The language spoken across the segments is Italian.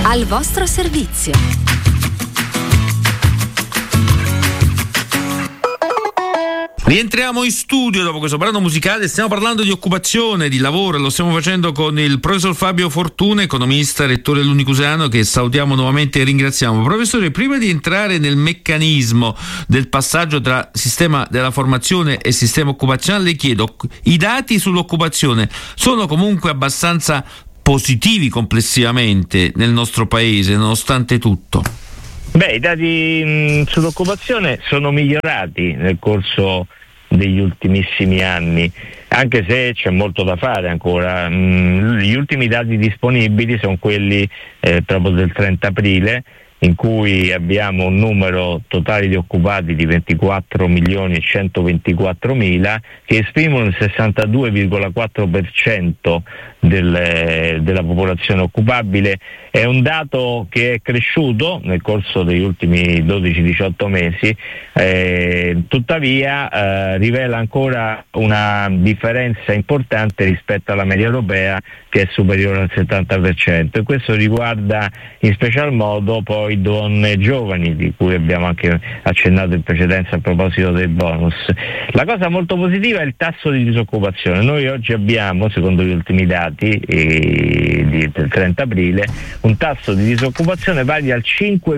Al vostro servizio. Rientriamo in studio dopo questo brano musicale. Stiamo parlando di occupazione, di lavoro, e lo stiamo facendo con il professor Fabio Fortuna, economista, rettore dell'Unicusano, che salutiamo nuovamente e ringraziamo. Professore, prima di entrare nel meccanismo del passaggio tra sistema della formazione e sistema occupazionale, le chiedo, i dati sull'occupazione sono comunque abbastanza positivi complessivamente nel nostro paese, nonostante tutto? Beh, i dati sull'occupazione sono migliorati nel corso degli ultimissimi anni, anche se c'è molto da fare ancora. Gli ultimi dati disponibili sono quelli proprio del 30 aprile, in cui abbiamo un numero totale di occupati di 24 milioni e 124 mila, che esprimono il 62,4% della popolazione occupabile. È un dato che è cresciuto nel corso degli ultimi 12-18 mesi, tuttavia rivela ancora una differenza importante rispetto alla media europea, che è superiore al 70%, e questo riguarda in special modo poi donne giovani, di cui abbiamo anche accennato in precedenza a proposito dei bonus. La cosa molto positiva è il tasso di disoccupazione. Noi oggi abbiamo, secondo gli ultimi dati del 30 aprile, un tasso di disoccupazione pari al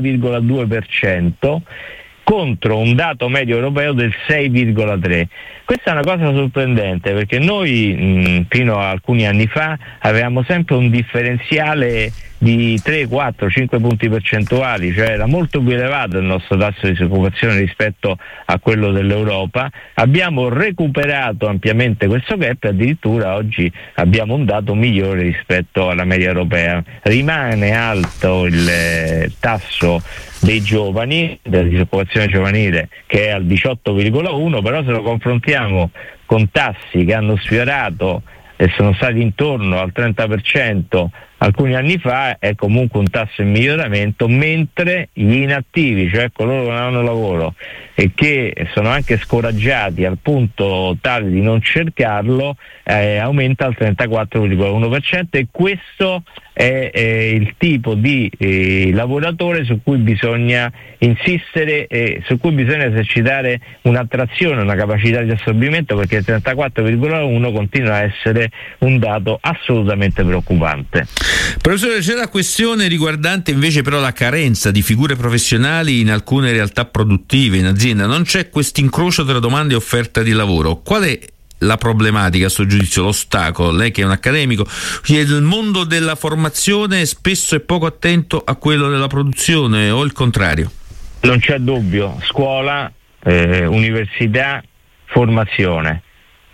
5,2%, contro un dato medio europeo del 6,3%. Questa è una cosa sorprendente, perché noi fino a alcuni anni fa avevamo sempre un differenziale di 3, 4, 5 punti percentuali, cioè era molto più elevato il nostro tasso di disoccupazione rispetto a quello dell'Europa. Abbiamo recuperato ampiamente questo gap e addirittura oggi abbiamo un dato migliore rispetto alla media europea. Rimane alto il tasso dei giovani, della disoccupazione giovanile, che è al 18,1%, però se lo confrontiamo con tassi che hanno sfiorato e sono stati intorno al 30% alcuni anni fa, è comunque un tasso in miglioramento, mentre gli inattivi, cioè coloro che non hanno lavoro e che sono anche scoraggiati al punto tale di non cercarlo, aumenta al 34,1%, e questo è il tipo di lavoratore su cui bisogna insistere e su cui bisogna esercitare un'attrazione, una capacità di assorbimento, perché il 34,1 continua a essere un dato assolutamente preoccupante. Professore, c'è la questione riguardante invece però la carenza di figure professionali in alcune realtà produttive, in azienda. Non c'è questo incrocio tra domanda e offerta di lavoro. Qual è la problematica a suo giudizio, l'ostacolo? Lei che è un accademico, il mondo della formazione spesso è poco attento a quello della produzione, o il contrario? Non c'è dubbio, scuola, università, formazione.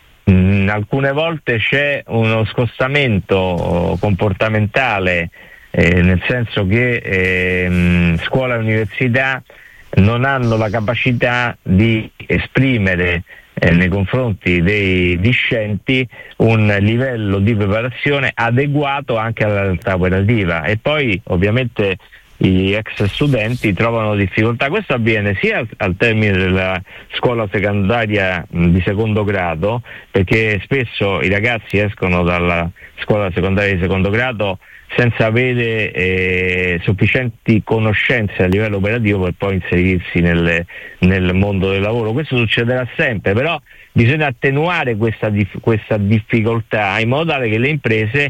Alcune volte c'è uno scostamento comportamentale, nel senso che scuola e università non hanno la capacità di esprimere nei confronti dei discenti un livello di preparazione adeguato anche alla realtà operativa, e poi ovviamente gli ex studenti trovano difficoltà. Questo avviene sia al termine della scuola secondaria di secondo grado, perché spesso i ragazzi escono dalla scuola secondaria di secondo grado senza avere sufficienti conoscenze a livello operativo per poi inserirsi nel mondo del lavoro. Questo succederà sempre, però bisogna attenuare questa difficoltà in modo tale che le imprese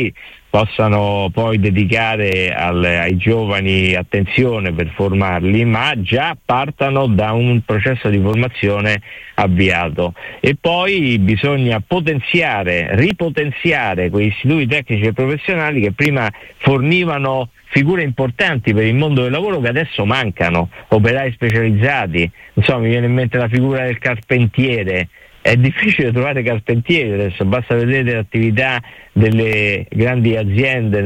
possano poi dedicare ai giovani attenzione per formarli, ma già partano da un processo di formazione avviato. E poi bisogna ripotenziare quegli istituti tecnici e professionali che prima fornivano figure importanti per il mondo del lavoro, che adesso mancano, operai specializzati. Insomma, mi viene in mente la figura del carpentiere. È difficile trovare carpentieri adesso, basta vedere l'attività delle grandi aziende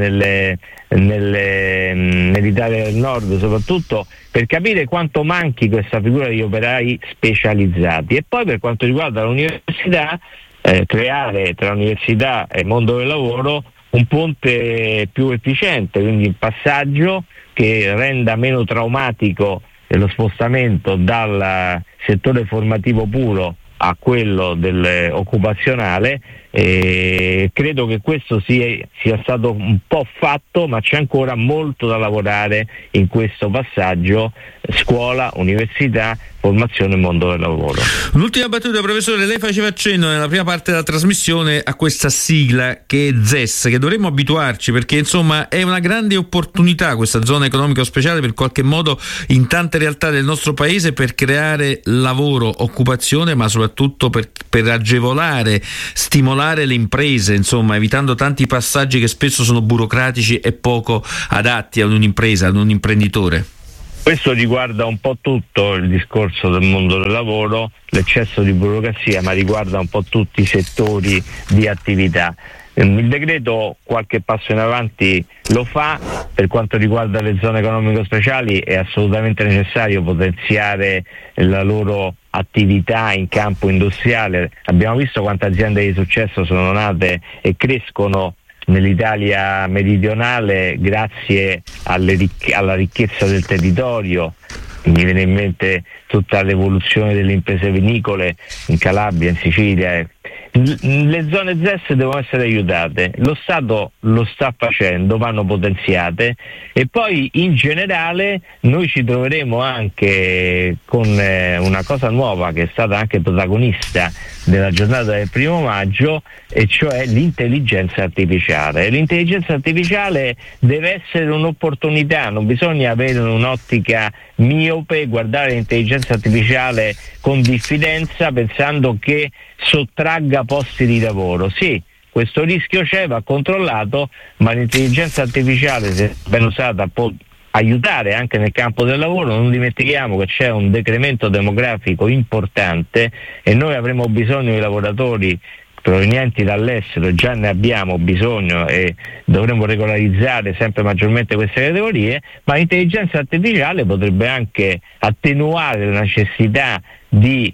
nell'Italia del Nord soprattutto, per capire quanto manchi questa figura di operai specializzati. E poi per quanto riguarda l'università, creare tra università e mondo del lavoro un ponte più efficiente, quindi il passaggio che renda meno traumatico lo spostamento dal settore formativo puro a quello occupazionale, Credo che questo sia stato un po' fatto, ma c'è ancora molto da lavorare in questo passaggio: scuola, università, formazione e mondo del lavoro. Un'ultima battuta, professore. Lei faceva accenno nella prima parte della trasmissione a questa sigla che è ZES, che dovremmo abituarci, perché insomma è una grande opportunità questa zona economica speciale, per qualche modo in tante realtà del nostro paese, per creare lavoro, occupazione, ma soprattutto per agevolare, stimolare le imprese, insomma, evitando tanti passaggi che spesso sono burocratici e poco adatti ad un'impresa, ad un imprenditore. Questo riguarda un po' tutto il discorso del mondo del lavoro, l'eccesso di burocrazia, ma riguarda un po' tutti i settori di attività. Il decreto qualche passo in avanti lo fa. Per quanto riguarda le zone economiche speciali è assolutamente necessario potenziare la loro attività in campo industriale. Abbiamo visto quante aziende di successo sono nate e crescono nell'Italia meridionale grazie alla ricchezza del territorio. Mi viene in mente tutta l'evoluzione delle imprese vinicole in Calabria, in Sicilia. Le zone ZES devono essere aiutate, lo Stato lo sta facendo, vanno potenziate, e poi in generale noi ci troveremo anche con una cosa nuova che è stata anche protagonista della giornata del 1° maggio, e cioè l'intelligenza artificiale. L'intelligenza artificiale deve essere un'opportunità, non bisogna avere un'ottica miope, guardare l'intelligenza artificiale con diffidenza pensando che sottragga posti di lavoro. Sì, questo rischio c'è, va controllato, ma l'intelligenza artificiale, se ben usata, può aiutare anche nel campo del lavoro. Non dimentichiamo che c'è un decremento demografico importante e noi avremo bisogno di lavoratori provenienti dall'estero, già ne abbiamo bisogno e dovremo regolarizzare sempre maggiormente queste categorie, ma l'intelligenza artificiale potrebbe anche attenuare la necessità di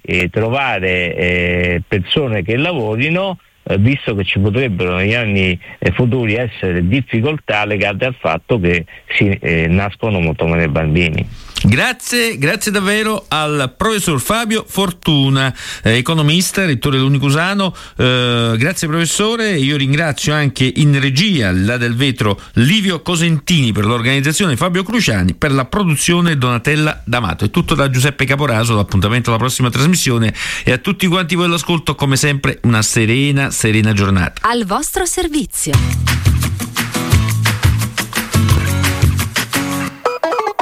trovare persone che lavorino, visto che ci potrebbero negli anni futuri essere difficoltà legate al fatto che si nascono molto meno bambini. Grazie davvero al professor Fabio Fortuna, economista, rettore dell'Unicusano. Grazie professore. Io ringrazio anche in regia, là del vetro, Livio Cosentini per l'organizzazione, Fabio Cruciani per la produzione, Donatella D'Amato. È tutto da Giuseppe Caporaso, l'appuntamento alla prossima trasmissione, e a tutti quanti voi l'ascolto, come sempre una serena giornata. Al vostro servizio.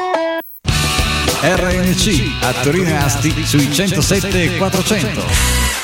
RNC a Torino e Asti sui 107 e 400.